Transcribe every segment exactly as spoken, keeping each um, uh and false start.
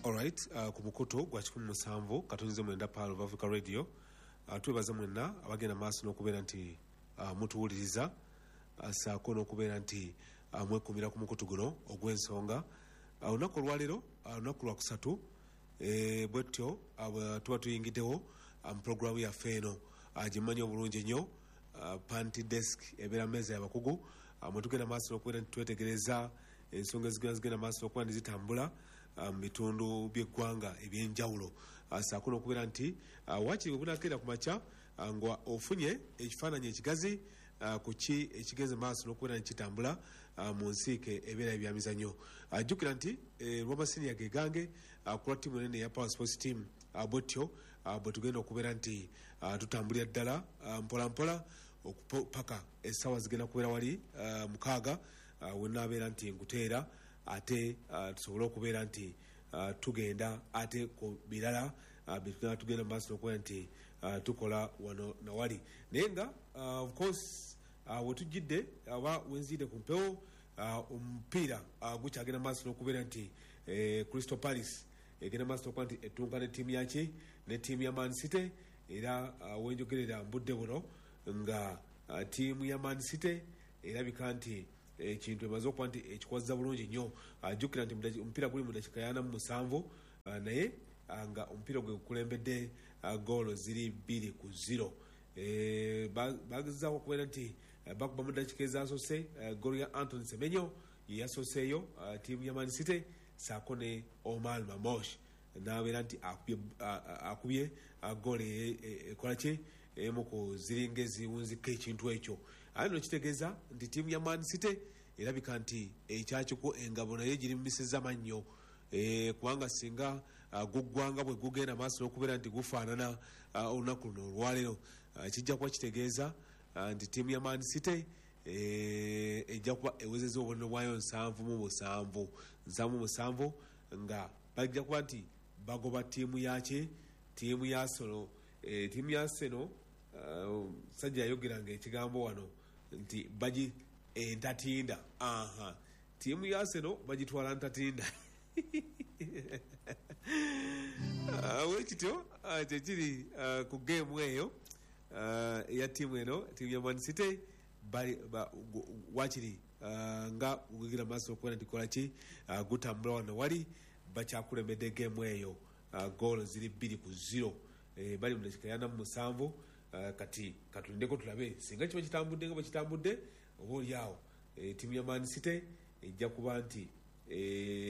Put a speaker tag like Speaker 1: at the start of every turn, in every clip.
Speaker 1: Alright, uh, ku mukutu gwa kikumi musanvu katonze mwenda Pearl of Africa Radio. Uh, twebaza mwenna abagenda maaso n'okubeera nti uh, mutuwuliriza uh, saako n'okubeera nti uh, mwekumira ku mukutu guno ogw'ensonga. Uh, olunaku olwaleero uh, olunaku lwa kusatu e, bwetyo uh, tuba tuyingiddewo um, programu yaffe eno uh, gyemanyi obulungi ennyo uh, Panty Desk ebeera mmeeza y'abakugu uh, mwe tugenda maaso n'okubeera nti twetegereza ensonga ezigenda zigenda maaso n'okuba nti zitambula mu um, bitundu by'eggwanga ebyenjawulo uh, saako n'okubeera nti uh, wakiri bwe bunakeera ku makya uh, nga ofunye ekifaananyi ekigazi uh, ku ki ekigenze maaso n'okubeera nti kitambula uh, mu nsiike ebeera ebyamizannyo. Uh, jjukira nti eh, lw'amasiniya ge gange uh, ku lwa ttiimu enene ya Power Sports Team uh, bwetyo uh, bwe tugenda okubeera nti uh, tutambulira ddala uh, mpola mpola okupaka essaawa zigenda kubeera wali uh, mukaaga uh, wenaabeera nti nkuteera ate uh, tusobole okubeera nti uh, tugenda ate ku birala uh, bitugenda tugenda mu maaso n'okubeera nti uh, tukola wano nawali naye nga uh, of course uh, wetujjidde aba wenzidde ku mpewo uh, omupiira uh, gukyagenda mu maaso n'okubeera nti eh, Crystal Palace egenda mu maaso n'okuba nti ettunka ne ttiimu yaki ne ttiimu ya Man City era uh, wenjogerera mbudde buno nga uh, ttiimu ya Man City erabika nti ekintu emaze okuba nti ekikwaza bulungi nnyo. Ajjukira nti omupiira guli mu dakiika yana mu musanvu naye nga omupiira gwe gukulembedde goolo ziri bbiri ku zero. Bagezaako okubeera nti bakuba mu dakiika ezaasose goolo ya Anthony Semenyo yeyasoseeyo ttiimu ya Man City saako ne Omar Mamosh n'abeera nti akubye goolo ekola ki emu ku ziringa eziwunzika ekintu ekyo. Aye no kitegeeza nti ttiimu ya Man City erabika nti ekyakiko engabo naye girimisizza mannyo e, kubanga singa uh, guggwanga bwe gugenda maaso n'okubeera nti gufaanana uh, olunaku luno olwaleero uh, kijja kuba kitegeeza uh, nti ttiimu ya Man City e, ejja kuba ewezezza obubonero bwayo nsanvu mu musanvu nsanvu mu musanvu nga bajja kuba nti bagoba ttiimu yaki ttiimu ya Solo e, ttiimu ya Seno uh, sajja yayogeranga ekigambo wano nti bagi entatinda aha ttiimu ya Arsenal bagitwala ntatinda uh, wekityo uh, kyekiri uh, ku geemu eyo uh, eya ttiimu eno ttiimu ya Man City bali ba, wakiri uh, nga ugira maaso okubeera nti kola ki uh, gutambula wano wali bakyakulembedde geemu eyo uh, goolo ziri bbiri ku zero e, bali mu dakiika yana mu musanvu uh, kati katulindeko tulabe singa kiba kitambudde nga bakitambudde oba oli awo e, ttiimu ya Man City ejja kuba nti e,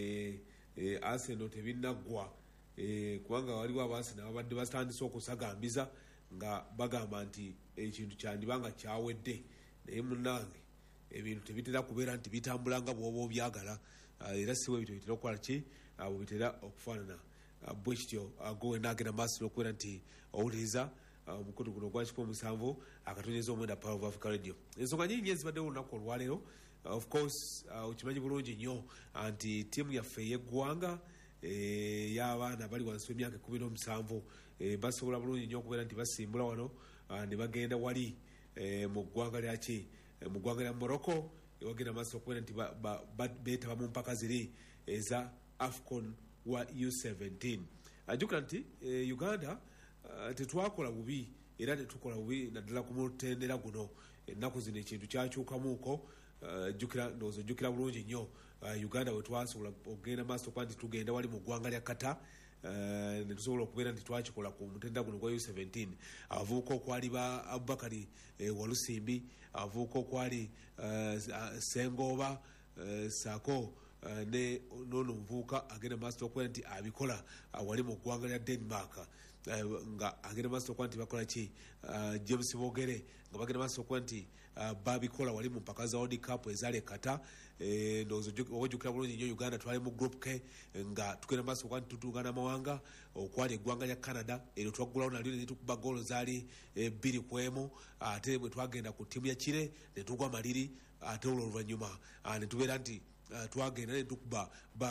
Speaker 1: e, Arsenal tebinnaggwa e, kubanga waliwo abaarsenal babadde batandise okusagambiza nga bagamba nti ekintu kyandibanga kyawedde naye munnange ebintu tebitera kubeera nti bitambula nga bwoba obyagala era siwe ebintu bitera okukola ki bwe bitera okufaanana bwe kityo gowe naagenda maaso n'okubeera nti owuliriza omukutu guno gwa kikumi musanvu akatonyeza omwenda Power of Africa Radio. Ensonga nyingi ezibaddewo olunaku olwaleero of course okimanyi bulungi nnyo nti ttiimu yaffe ey'eggwanga y'abaana bali wansi w'emyaka ekkumi n'omusanvu basobola bulungi nnyo okubeera nti basimbula wano ne bagenda wali mu ggwanga lyaki mu ggwanga lya Morocco ewagenda maaso okubeera nti beetaba mu mpaka ziri eza AFCON wa U seventeen. Ajjukira nti Uganda Uh, tetwakola bubi era tetukola bubi naddala ku mutendera guno ennaku zino ekintu kyakyukamuuko uh, jukira ndowooza jjukira bulungi nnyo uh, Uganda bwe twasobola okugenda maaso okuba nti tugenda wali mu ggwanga lya Kata uh, ne tusobola okubeera nti twakikola ku mutendera guno gwa U seventeen. Abavubuka okwali ba Abubakari eh, Walusimbi abavubuka okwali uh, Sengooba uh, Sako Uh, ne nono mvuka agenda maaso okubeera nti abikola uh, wali mu ggwanga lya Denmark uh, nga agenda maaso okuba nti bakola ki uh, James Bogere nga bagenda maaso okuba nti uh, babikola wali mu mpaka za World Cup ezaali Kata eh, ndowooza ojjukira bulungi nnyo Uganda twali mu group K nga tugenda maaso okuba nti tutuugana amawanga okwali eggwanga lya Canada eryo twaggulawo nalyo ne tukuba goolo zaali eh, bbiri ku emu ate bwe twagenda ku ttiimu ya Kire ne tugwa maliri ate olwo oluvannyuma uh, ne tubeera nti Uh, twagenda ne tukuba ba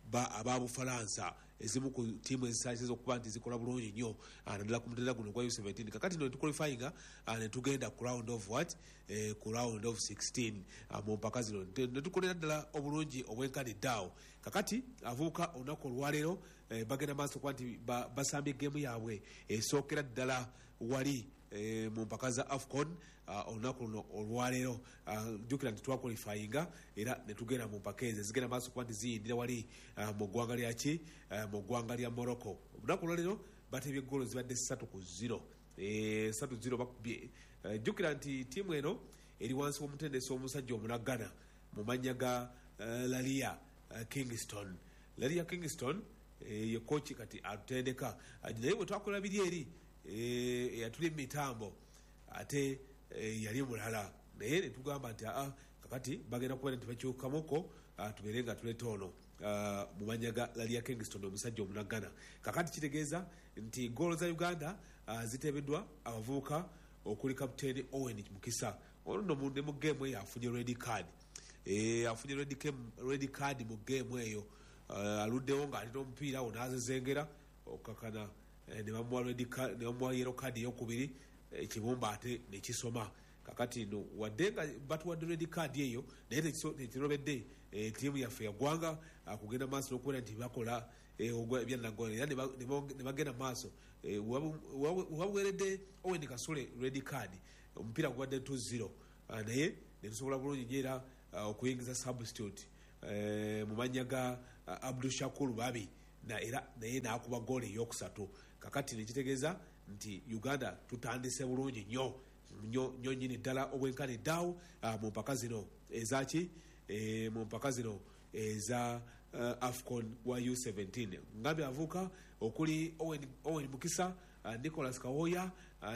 Speaker 1: aba Bufalansa ezimu ku tiimu ezisaliza okuba nti zikola bulungi nnyo naddala ku mutendera guno gwa U seventeen kakati no tuqualifyinga ne tugenda ku round of what eh, ku round of sixteen mu mpaka zino ne tukolera ddala obulungi obwenkaniddaawo kakati avuuka olunaku olwaleero eh, bagenda maaso kuba nti ba, basambye geemu yaabwe esookera ddala wali eh, mu mpaka za AFCON uh, olunaku luno olwaleero uh, jjukira nti twaqualifyinga era ne tugenda mu mpaka ezo zigenda maaso kuba nti ziyindira wali uh, mu ggwanga lyaki uh, mu ggwanga lya Morocco olunaku olwaleero batebye goolo zibadde ssatu ku zero eh, ssatu zero bakubye uh, jjukira nti tiimu eno eri wansi w'omutendesi w'omusajja omunagana mu mannya ga uh, Lalia uh, Kingston Lalia Kingston eh, ye kochi kati atutendeka uh, naye bwe twakola biri eri eyatuli mitambo ate yali mulala naye ne tugamba nti aa kakati bagenda kubeera nti bakyukamoko tubeere nga tuleta ono mu manya ga Lalia Kingston omusajja omunagana kakati kitegeeza nti goolo za Uganda ziteebeddwa abavubuka okuli kapiteeni Owen Mukisa ono nno ne mu geemu eyo afunye red card afunye red card mu geemu eyo aluddewo ng'alina omupiira wo n'azezengera okakana ne bamuwa yellow card eyokubiri ekibumba ate nekisoma kakati no wadde nga batuwadde red card eyo naye tekirobedde tiimu yaffe yaggwanga kugenda maaso n'okubeera nti bakola ebyannagola era ne bagenda maaso wabuweredde Owen Kasule red card omupiira gubadde two zero naye ne tusobola bulungi nyo era okuyingiza substitute mu mannya ga Abdul Shakur Babi na era naye n'akuba goolo eyokusatu kakati nekitegeeza nti Uganda tutandise bulungi nnyo nnyo nnyini ddala obwenkaniddaawo mu mpaka zino ezaki mu mpaka zino eza AFCON wa U seventeen ngambye avuuka okuli Owen, Owen Mukisa Nicholas Kawoya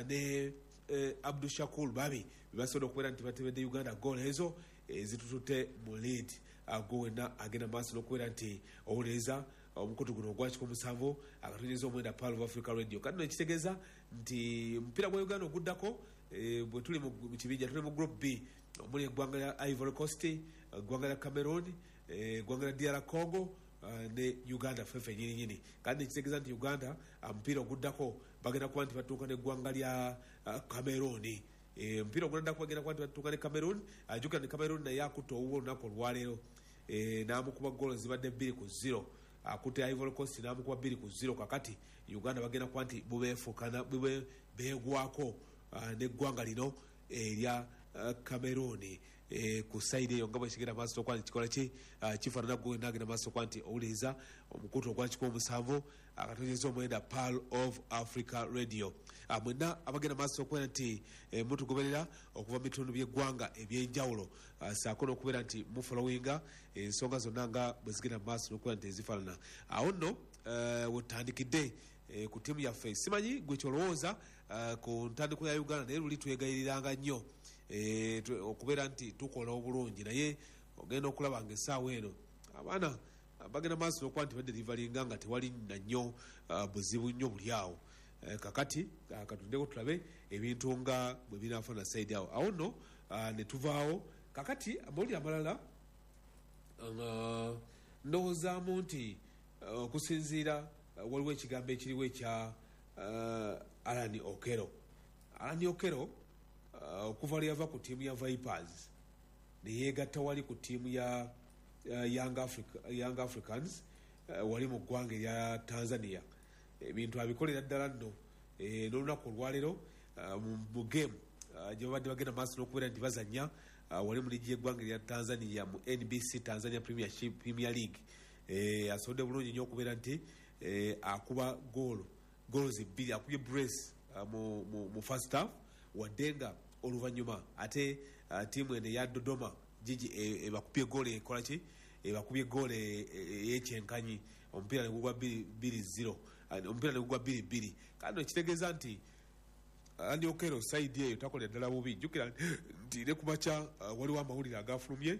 Speaker 1: ne Abdul Shakur Babi bebasobola okubeera nti batebedde Uganda goolo ezo ezitutute mu lead go wenna agenda maaso n'okubeera nti owuliriza omukutu guno ogwakiko musanvu akatonyeza omwenda Pearl of Africa Radio kati no ekitegeeza nti omupiira gwa Uganda oguddako bwe tuli mu kibinja tuli mu group B omuli eggwanga lya Ivory Coast eggwanga lya Cameroon eggwanga lya D R Congo ne Uganda fefe nyini nyini kandi ekitegeeza nti Uganda omupiira oguddako bagenda kuba nti batuuka n'eggwanga lya Cameroon omupiira ogulanda kubagenda kuba nti batuuka ne Cameroon ajukira ne Cameroon naye akutte owuwo olunaku olwaleero n'amukuba goolo zibadde bbiri ku zero akutte Ivory Coast n'amukuba bbiri ku zero kakati Uganda bagenda kuba nti bubeefukana bube beegwako n'eggwanga lino erya Cameroon ku sayidi eyo nga bwe kigenda maaso okuba nti kikola ki kifaanana gwe nagenda maaso okuba nti owuliriza omukutu ogwakikuba omusanvu akatonyeza omwenda Pearl of Africa Radio mwenna abagenda maaso okubeera nti mutugoberera okuva mu bitundu by'eggwanga ebyenjawulo saako n'okubeera nti mufolowinga ensonga zonna nga bwe zigenda maaso n'okubeera nti ezifaanana awo nno wetutandikidde ku tiimu yaffe simanyi gwe kyolowooza ku ntandiko ya Uganda naye luli twegayiriranga nnyo okubeera nti tukola obulungi naye ogenda okulaba nga essaawa eno abaana bagenda maaso n'okuba nti baderivalinga nga tewali na nnyo buzibu nnyo buli awo kakati katundeko tulabe ebintu nga bwe binaafana saidi awo awo nno ne tuvaawo kakati amawulire amalala ndowoozaamu nti okusinziira waliwo ekigambo ekiriwo ekya Alan Okero Alan Okero okuva lwe yava ku tiimu ya Vipers ne yeegatta wali ku tiimu ya Young, Africa, Young Africans wali mu ggwanga erya Tanzania ebintu abikolera ddala nno n'olunaku olwaleero mu game gye babadde bagenda maaso n'okubeera nti bazannya wali mu ligi y'eggwanga erya Tanzania mu N B C Tanzania Premiership Premier League asobodde bulungi nnyo okubeera nti akuba goolo goals ebbiri akubye brace mu, mu, mu first half wadde nga oluvannyuma ate tiimu eno eya Dodoma Gigi ebakubye goolo ekola ki ebakubye goolo eyekyenkanyi omupiira negugwa bbiri zero omupiira negugwa bbiri bbiri kandi ekitegeeza nti Andy Okero saidi eyo takolera ddala bubi jjukira nti ne ku makya waliwo amawulire agafulumye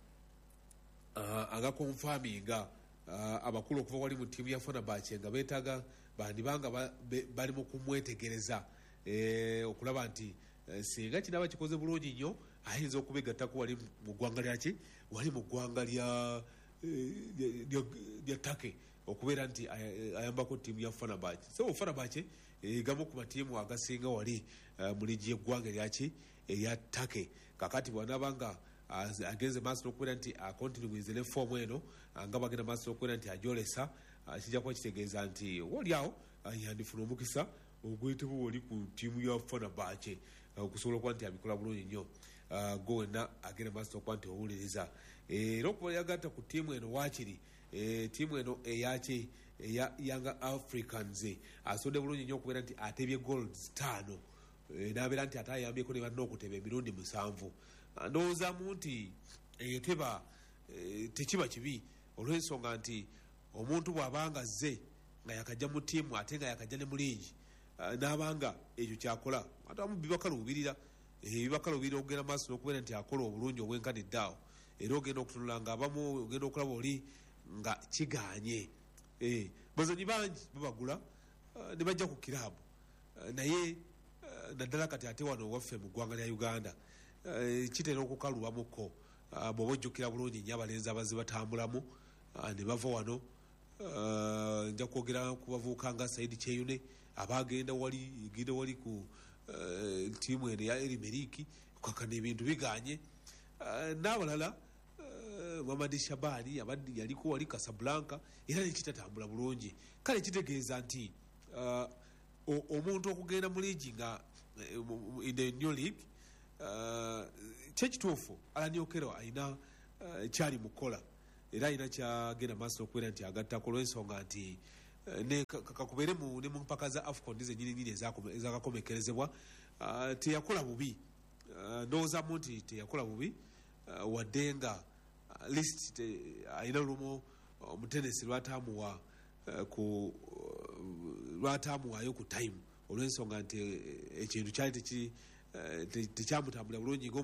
Speaker 1: agakonfaminga abakulu okuva wali mu ttiimu ya Fenerbahce nga beetaaga bandibanga bali mu kumwetegereza okulaba nti singa kinaba kikoze bulungi nnyo ayinza okubegattako wali mu ggwanga lyaki wali mu ggwanga lya lya Turkey okubeera nti ayambako ttiimu ya Fenerbahce. So Fenerbahce gamu ku matiimu agasinga wali mu ligi y'eggwanga eryaki erya Turkey. Kakati bw'anaabanga agenze maaso n'okubeera nti akontinuize ne foomu eno nga bagenda maaso n'okubeera nti agyolesa, kijja kuba kitegeeza nti olyaawo yandifuna omukisa oguyitibwa wali ku ttiimu ya Fenerbahce okusobola okuba nti abikola bulungi nnyo. Go wenna agenda maaso n'okuba nti owuliriza era okuba yagatta ku ttiimu eno waakiri ttiimu eno eyaki eya Young Africans asodde bulungi nnyo okubeera nti atebye goals ttaano n'abeera nti ate ayambyeko ne banna okuteba emirundi musanvu. Ndowoozamu nti eteba tekiba kibi olw'ensonga nti omuntu bw'abanga azze nga yakajja mu ttiimu ate nga yakajja ne mu liigi n'abanga ekyo kyakola atamu bibakalubirira bibakalubirira okugenda maaso n'okubeera nti akola obulungi obwenkanidde awo, era ogenda okutunula nga abamu ogenda okulaba oli nga kiganye. Bazanyi bangi babagula ne bajja ku kiraabu naye naddala kati ate wano waffe mu ggwanga lya Uganda kitera okukalubamuko bw'oba ojjukira bulungi nnyo abalenzi abazze batambulamu ne bava wano. Nja kwogera ku bavubuka nga Saidi Kyeyune abagenda wali genda wali ku ttiimu eno ya Erimeriki kakana ebintu biganye, n'abalala Mamadi Shabani abadde yaliko wali Casablanca era nekitatambula bulungi. Kale kitegeeza nti omuntu okugenda mu liigi nga in the new league kyekituufu Alan Okello alina kyali mukola era alina kyagenda maaso okubeera nti agattako olw'ensonga nti kakubeere ne mu mpaka za AFCON zennyininyini ezakakomekerezebwa teyakola bubi. Ndowoozamu nti teyakola bubi wadde nga list alina lumu omutenesi lwataamuwa ku lwataamuwaayo ku time olw'ensonga nti ekintu kyali tekyamutambula bulungi.